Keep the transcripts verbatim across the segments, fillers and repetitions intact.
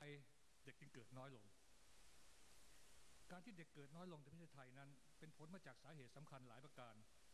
เด็กจึงเกิดน้อยลงการที่เด็กเกิดน้อยลงในประเทศไทยนั้นเป็นผลมาจากสาเหตุสำคัญหลายประการ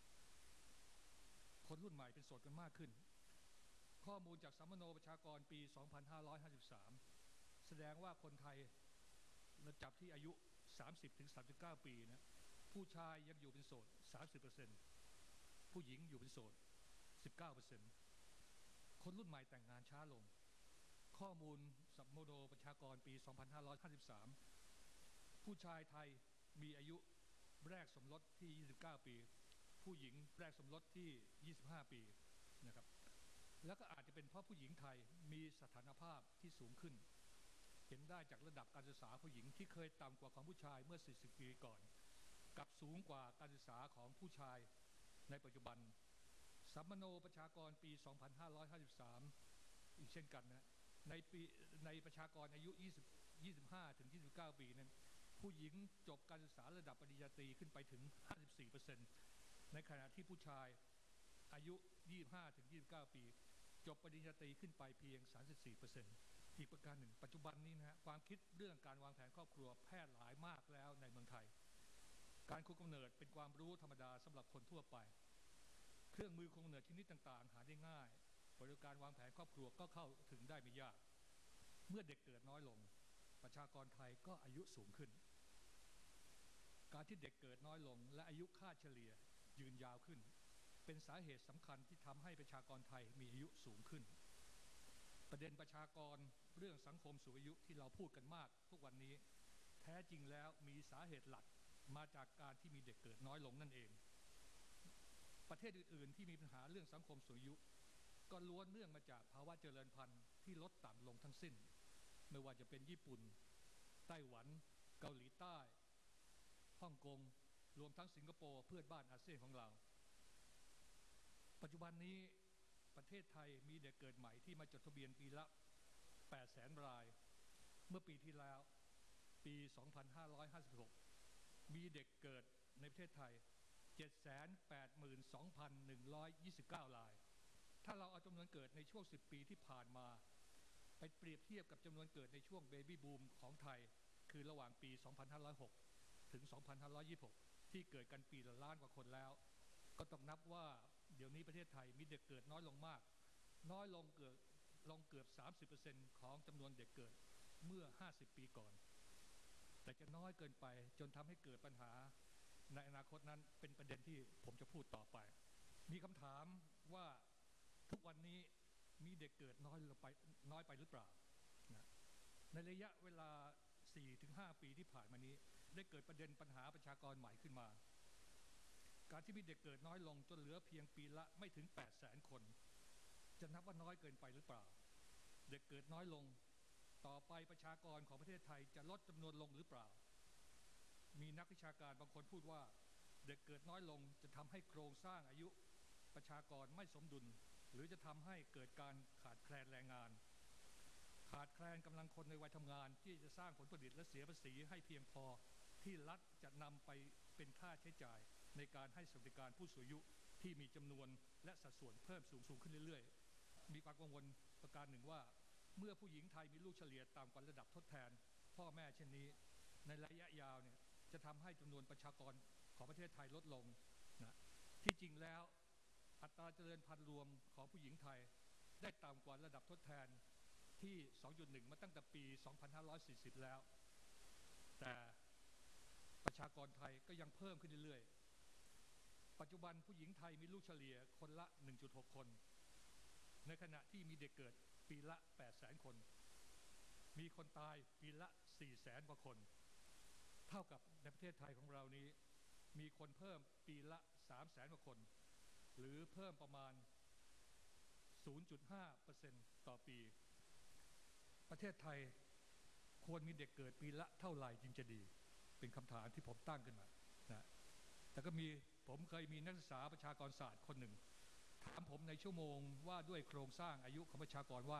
คนรุ่นใหม่เป็นโสดกันมากขึ้นข้อมูลจากสัมมโนประชากรปี สองพันห้าร้อยห้าสิบสาม แสดงว่าคนไทยระดับที่อายุ สามสิบถึงสามสิบเก้า ปีนะผู้ชายยังอยู่เป็นโสด สามสิบเปอร์เซ็นต์ ผู้หญิงอยู่เป็นโสด สิบเก้าเปอร์เซ็นต์ คนรุ่นใหม่แต่งงานช้าลงข้อมูลสัมมโนประชากรปี สองพันห้าร้อยห้าสิบสาม ผู้ชายไทยมีอายุแรกสมรสที่ ยี่สิบเก้า ปีผู้หญิงแรกสมรสที่ ยี่สิบห้า ปีนะครับแล้วก็อาจจะเป็นเพราะผู้หญิงไทยมีสถานภาพที่สูงขึ้นเห็นได้จากระดับการศึกษาผู้หญิงที่เคยต่ำกว่าของผู้ชายเมื่อ สี่สิบ ปีก่อนกับสูงกว่าการศึกษาของผู้ชายในปัจจุบันสัมมโนประชากรปี สองพันห้าร้อยห้าสิบสาม อีกเช่นกันนะในปีในประชากรอายุ ยี่สิบ ยี่สิบห้า ถึง ยี่สิบเก้า ปีนั้นผู้หญิงจบการศึกษาระดับปริญญาตรีขึ้นไปถึง ห้าสิบสี่เปอร์เซ็นต์ ในขณะที่ผู้ชายอายุ ยี่สิบห้า ถึง ยี่สิบเก้า ปีจบปริญญาตรีขึ้นไปเพียง สามสิบสี่เปอร์เซ็นต์ อีกประการหนึ่งปัจจุบันนี้นะฮะความคิดเรื่องการวางแผนครอบครัวแพร่หลายมากแล้วในเมืองไทยการคุมกำเนิดเป็นความรู้ธรรมดาสำหรับคนทั่วไปเครื่องมือคุมกำเนิดชนิดต่างๆหาได้ง่ายบริการวางแผนครอบครัวก็เข้าถึงได้ไม่ยากเมื่อเด็กเกิดน้อยลงประชากรไทยก็อายุสูงขึ้นการที่เด็กเกิดน้อยลงและอายุค่าเฉลี่ยยืนยาวขึ้นเป็นสาเหตุสำคัญที่ทำให้ประชากรไทยมีอายุสูงขึ้นประเด็นประชากรเรื่องสังคมสูงอายุที่เราพูดกันมากทุกวันนี้แท้จริงแล้วมีสาเหตุหลักมาจากการที่มีเด็กเกิดน้อยลงนั่นเองประเทศอื่นๆที่มีปัญหาเรื่องสังคมสูงอายุก็ล้วนเนื่องมาจากภาวะเจริญพันธุ์ที่ลดต่ำลงทั้งสิ้นไม่ว่าจะเป็นญี่ปุ่นไต้หวันเกาหลีใต้ฮ่องกงรวมทั้งสิงคโปร์เพื่อนบ้านอาเซียนของเราปัจจุบันนี้ประเทศไทยมีเด็กเกิดใหม่ที่มาจดทะเบียนปีละ แปดแสน รายเมื่อปีที่แล้วปี สองพันห้าร้อยห้าสิบหก มีเด็กเกิดในประเทศไทย เจ็ดแสนแปดหมื่นสองพันหนึ่งร้อยยี่สิบเก้า รายถ้าเราเอาจำนวนเกิดในช่วงสิบปีที่ผ่านมาไปเปรียบเทียบกับจำนวนเกิดในช่วงเบบี้บูมของไทยคือระหว่างปี สองพันห้าร้อยหก ถึง สองพันห้าร้อยยี่สิบหก ที่เกิดกันปีละล้านกว่าคนแล้วก็ต้องนับว่าเดี๋ยวนี้ประเทศไทยมีเด็กเกิดน้อยลงมากน้อยลงเกือบลงเกือบ สามสิบเปอร์เซ็นต์ ของจำนวนเด็กเกิดเมื่อห้าสิบปีก่อนแต่จะน้อยเกินไปจนทำให้เกิดปัญหาในอนาคตนั้นเป็นประเด็นที่ผมจะพูดต่อไปมีคำถามว่าทุกวันนี้มีเด็กเกิดน้อยลงไปน้อยไปหรือเปล่านะในระยะเวลา สี่ถึงห้า ปีที่ผ่านมานี้ได้เกิดประเด็นปัญหาประชากรใหม่ขึ้นมาการที่มีเด็กเกิดน้อยลงจนเหลือเพียงปีละไม่ถึง แปดแสน คนจะนับว่าน้อยเกินไปหรือเปล่าเด็กเกิดน้อยลงต่อไปประชากรของประเทศไทยจะลดจำนวนลงหรือเปล่ามีนักวิชาการบางคนพูดว่าเด็กเกิดน้อยลงจะทำให้โครงสร้างอายุประชากรไม่สมดุลหรือจะทำให้เกิดการขาดแคลนแรงงานขาดแคลนกำลังคนในวัยทำงานที่จะสร้างผลผลิตและเสียภาษีให้เพียงพอที่รัฐจะนำไปเป็นค่าใช้จ่ายในการให้สวัสดิการผู้สูงอายุที่มีจำนวนและสัดส่วนเพิ่มสูงสูงขึ้นเรื่อยๆมีความกังวลประการหนึ่งว่าเมื่อผู้หญิงไทยมีลูกเฉลี่ยต่ำกว่าระดับทดแทนพ่อแม่เช่นนี้ในระยะยาวเนี่ยจะทำให้จำนวนประชากรของประเทศไทยลดลงนะที่จริงแล้วอัตราเจริญพันธุ์รวมของผู้หญิงไทยได้ต่ำกว่าระดับทดแทนที่ สองจุดหนึ่ง มาตั้งแต่ปี สองพันห้าร้อยสี่สิบ แล้วแต่ประชากรไทยก็ยังเพิ่มขึ้นเรื่อยๆปัจจุบันผู้หญิงไทยมีลูกเฉลี่ยคนละ หนึ่งจุดหก คนในขณะที่มีเด็กเกิดปีละ แปดแสน คนมีคนตายปีละ สี่แสน กว่าคนเท่ากับในประเทศไทยของเรานี้มีคนเพิ่มปีละ สามแสน กว่าคนหรือเพิ่มประมาณ ศูนย์จุดห้าเปอร์เซ็นต์ ต่อปีประเทศไทยควรมีเด็กเกิดปีละเท่าไหร่จึงจะดีเป็นคำถามที่ผมตั้งขึ้นมานะแต่ก็มีผมเคยมีนักศึกษาประชากรศาสตร์คนหนึ่งถามผมในชั่วโมงว่าด้วยโครงสร้างอายุของประชากรว่า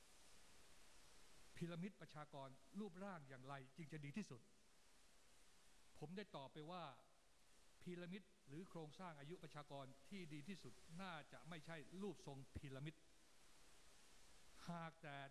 พีระมิดประชากรรูปร่างอย่างไรจึงจะดีที่สุดผมได้ตอบไปว่าพีระมิดหรือโครงสร้างอายุประชากรที่ดีที่สุดน่าจะไม่ใช่รูปทรงพีระมิดหากแต่